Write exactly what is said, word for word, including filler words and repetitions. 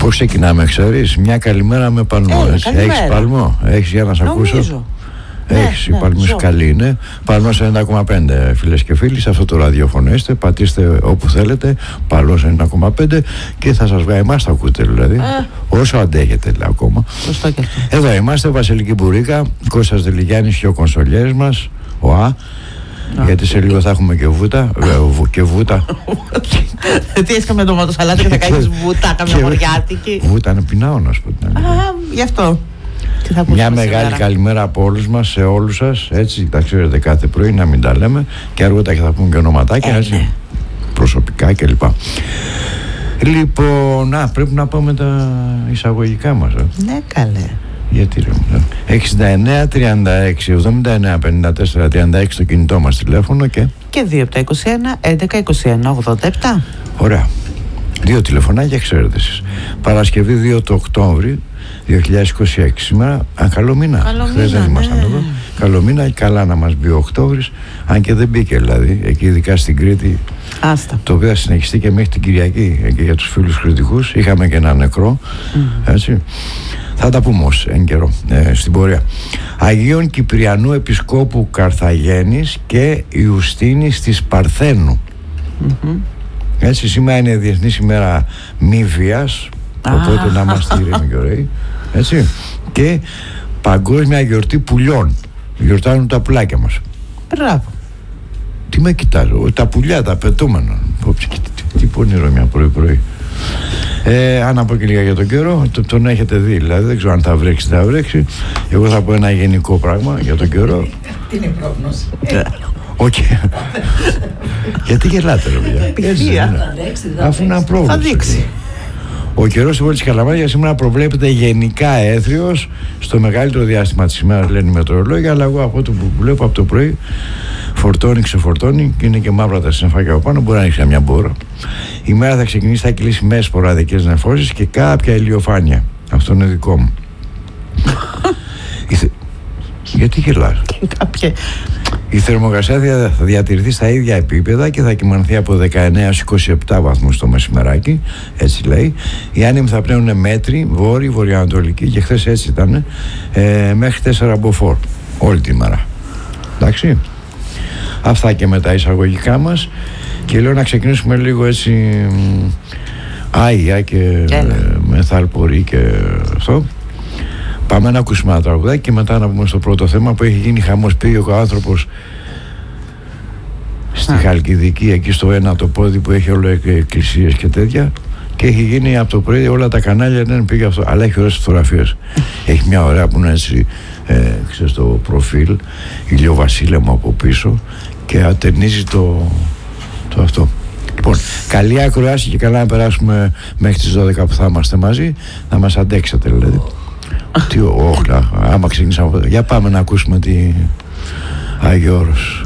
Πώς ξεκινάμε, ξέρεις? Μια καλημέρα με παλμό. Έχεις παλμό? Έχεις για να σε ακούσω? Έχεις, ναι, η Παλμής ναι, καλή είναι. Παλμός ενενήντα κόμμα πέντε, φίλες και φίλοι. Σε αυτό το ραδιόφωνο είστε. Πατήστε όπου θέλετε. Παλμός ενενήντα κόμμα πέντε και θα σας βγάλει. Εμάς τα ακούτε δηλαδή. Ε. Όσο αντέχετε δηλαδή, ακόμα. Σωστό και αυτό. Εδώ είμαστε, Βασιλική Μπουρίκα, Κώστας Δελιγιάννης και ο κονσολιέρης μας, ο Α. No. Γιατί σε λίγο θα έχουμε και βούτα. Και βούτα. Τι έχεις καμία ντοματοσαλάτα και θα κάνεις βούτα, καμία μοριάτικη? Βούτα είναι πεινάω να σου πω την αλήθεια. Α, γι' αυτό. Μια μεγάλη σήμερα καλημέρα από όλους μας, σε όλους σας. Έτσι, τα ξέρετε κάθε πρωί, να μην τα λέμε. Και αργότερα θα πούμε και ονοματάκια, έτσι, ναι, προσωπικά κλπ. Λοιπόν, να, πρέπει να πάμε τα εισαγωγικά μας. Ε. Ναι, καλέ. Γιατί ρε, εξήντα εννέα τριάντα έξι εβδομήντα εννέα πενήντα τέσσερα τριάντα έξι το κινητό μας τηλέφωνο και... Και δύο από τα είκοσι ένα έντεκα είκοσι ένα ογδόντα επτά. Ωραία. Δύο τηλεφωνάκια, ξέρετε εσείς. Παρασκευή δύο του Οκτώβρη δύο χιλιάδες είκοσι έξι. Σήμερα, α, καλό μήνα. Καλό Χθες μήνα, δεν ήμασταν ναι. εδώ. Καλό μήνα, καλά να μας μπει ο Οκτώβρης. Αν και δεν μπήκε δηλαδή, εκεί ειδικά στην Κρήτη. Άστα. Το οποίο θα συνεχιστεί και μέχρι την Κυριακή. Εκεί για τους φίλους κριτικούς. Είχαμε και ένα νεκρό. Mm. Έτσι. Θα τα πούμε ως εν καιρό, ε, στην πορεία. Αγίων Κυπριανού Επισκόπου Καρθαγένης και Ιουστίνης της Παρθένου. Mm-hmm. Έτσι, σήμερα είναι Διεθνής ημέρα μη βίας, οπότε να είμαστε ήρεμοι και ωραίοι. Έτσι. Και παγκόσμια γιορτή πουλιών. Γιορτάζουν τα πουλάκια μας. Μπράβο. Τι με κοιτάζω, τα πουλιά, τα πετούμενα. Τι πονηρό μια πρωί-πρωί. Ε, αν να πω και λίγα για τον καιρό, το, τον έχετε δει, δηλαδή δεν ξέρω αν θα βρέξει, θα βρέξει. Εγώ θα πω ένα γενικό πράγμα για τον καιρό. Τι είναι η πρόγνωση? Όχι. Γιατί γελάτε ρε παιδιά? Αφού είναι πρόβλημα. Θα δείξει. Ο καιρός στην πόλη της Καλαμάτας σήμερα προβλέπεται γενικά έθριος στο μεγαλύτερο διάστημα της ημέρας, λένε οι μετεωρολόγοι, αλλά εγώ από το που βλέπω από το πρωί φορτώνει, ξεφορτώνει και είναι και μαύρα τα συννεφάκια από πάνω, μπορεί να ανοίξει μια μπόρα. Η μέρα θα ξεκινήσει, θα κυλήσει με σποραδικές νεφώσεις και κάποια ηλιοφάνεια. Αυτό είναι δικό μου. θε... Γιατί γελάς? Κάποια... Η θερμοκρασία θα διατηρηθεί στα ίδια επίπεδα και θα κυμανθεί από δεκαεννέα έως είκοσι επτά βαθμούς το μεσημεράκι, έτσι λέει. Οι άνεμοι θα πνέουν μέτρη, βόρειοι, βορειοανατολική, και χθες έτσι ήταν, ε, μέχρι τέσσερα μποφόρ όλη τη μέρα. Εντάξει. Αυτά και με τα εισαγωγικά μας. Και λέω να ξεκινήσουμε λίγο έτσι άγια και ε, με θαλπορή και αυτό. Πάμε να ακούσουμε ένα τραγουδάκι και μετά να πούμε στο πρώτο θέμα που έχει γίνει χαμός. Πήγε ο άνθρωπος στη Χαλκιδική, εκεί στο ένα το πόδι που έχει όλο εκκλησίες και τέτοια, και έχει γίνει από το πρωί όλα τα κανάλια, δεν πήγε αυτό, αλλά έχει ωραίες φωτογραφίες. Έχει μια ωραία που είναι έτσι, ε, ξέρεις, το προφίλ, ηλιοβασίλεμα από πίσω και ατενίζει το, το αυτό. Λοιπόν, καλή ακροάση και καλά να περάσουμε μέχρι τις δώδεκα που θα είμαστε μαζί, να μας αντέξετε δηλαδή. Τι όχλα, άμα ξεκινήσαμε. Για πάμε να ακούσουμε τι Άγιο Όρος.